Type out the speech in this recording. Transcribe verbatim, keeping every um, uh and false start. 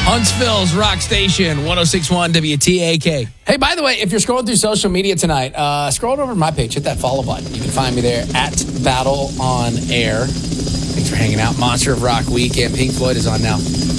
Huntsville's Rock Station, one oh six point one W T A K. Hey, by the way, if you're scrolling through social media tonight, uh, scroll over to my page, hit that follow button. You can find me there at Battle on Air. Thanks for hanging out. Monster of Rock weekend. Pink Floyd is on now.